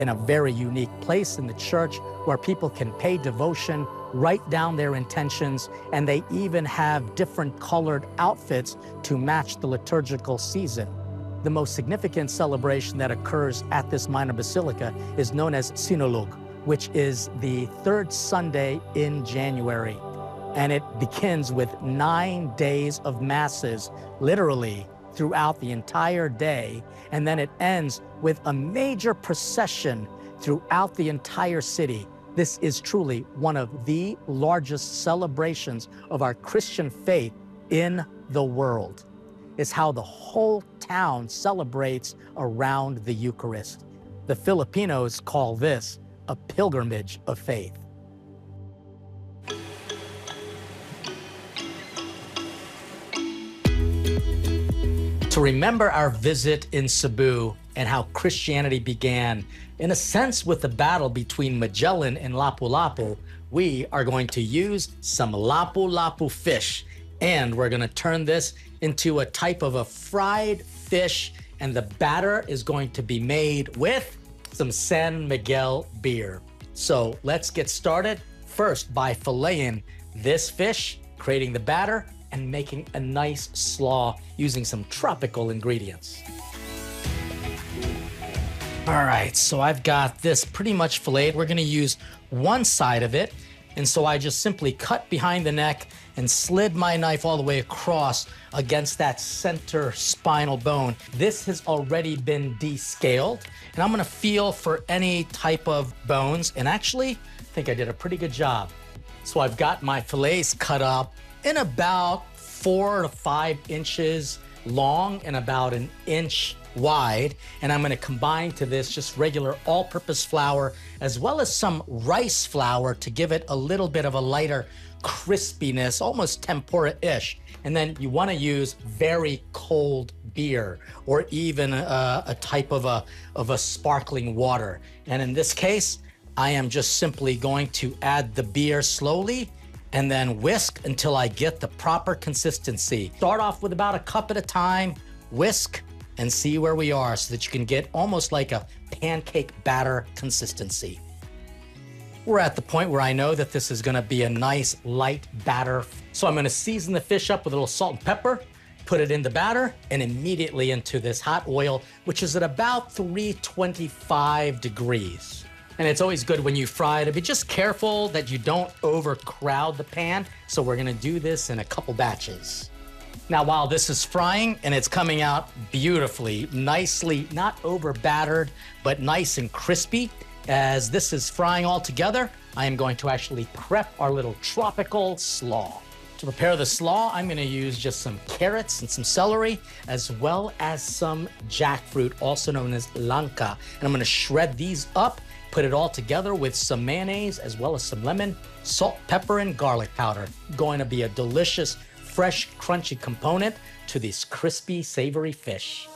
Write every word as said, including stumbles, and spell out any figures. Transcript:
in a very unique place in the church where people can pay devotion, write down their intentions, and they even have different colored outfits to match the liturgical season. The most significant celebration that occurs at this minor basilica is known as Sinulog, which is the third Sunday in January. And it begins with nine days of masses, literally throughout the entire day. And then it ends with a major procession throughout the entire city. This is truly one of the largest celebrations of our Christian faith in the world. It's how the whole town celebrates around the Eucharist. The Filipinos call this a pilgrimage of faith. To remember our visit in Cebu and how Christianity began, in a sense with the battle between Magellan and Lapu-Lapu, we are going to use some Lapu-Lapu fish, and we're gonna turn this into a type of a fried fish, and the batter is going to be made with some San Miguel beer. So let's get started first by filleting this fish, creating the batter, and making a nice slaw using some tropical ingredients. All right, so I've got this pretty much filleted. We're gonna use one side of it, and so I just simply cut behind the neck and slid my knife all the way across against that center spinal bone. This has already been descaled, and I'm gonna feel for any type of bones, and actually, I think I did a pretty good job. So I've got my fillets cut up in about four to five inches long and about an inch wide. And I'm gonna combine to this just regular all-purpose flour as well as some rice flour to give it a little bit of a lighter crispiness, almost tempura-ish. And then you wanna use very cold beer or even a, a type of a, of a sparkling water. And in this case, I am just simply going to add the beer slowly and then whisk until I get the proper consistency. Start off with about a cup at a time, whisk, and see where we are so that you can get almost like a pancake batter consistency. We're at the point where I know that this is gonna be a nice light batter. So I'm gonna season the fish up with a little salt and pepper, put it in the batter, and immediately into this hot oil, which is at about three twenty-five degrees. And it's always good when you fry it to be just careful that you don't overcrowd the pan. So we're gonna do this in a couple batches. Now, while this is frying and it's coming out beautifully, nicely, not over battered, but nice and crispy, as this is frying all together, I am going to actually prep our little tropical slaw. To prepare the slaw, I'm gonna use just some carrots and some celery, as well as some jackfruit, also known as lanca. And I'm gonna shred these up, put it all together with some mayonnaise, as well as some lemon, salt, pepper, and garlic powder. Going to be a delicious, fresh, crunchy component to this crispy, savory fish.